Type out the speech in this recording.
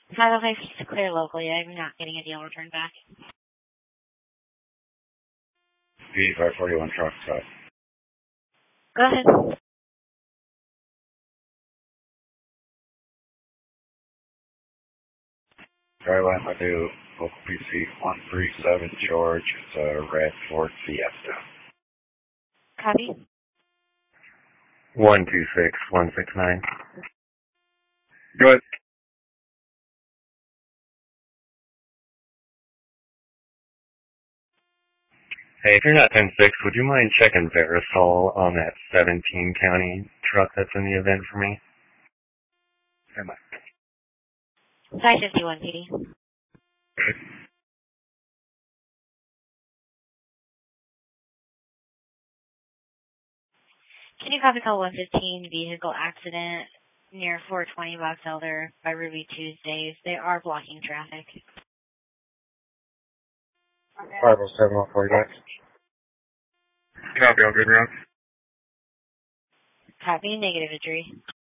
By the way, just to clear locally, I'm not getting a deal returned back. B541 truck stop. Go ahead. Dryland Ladue, local PC 137 George. It's a red Ford Fiesta. Copy. 126169. Go ahead. Hey, if you're not 10-6, would you mind checking Verisol on that 17 county truck that's in the event for me? Am I? 551 PD. Can you copy call 115 vehicle accident near 420 Box Elder by Ruby Tuesdays? They are blocking traffic. 507 for you guys. Copy, all good, Rob. Copy, negative entry.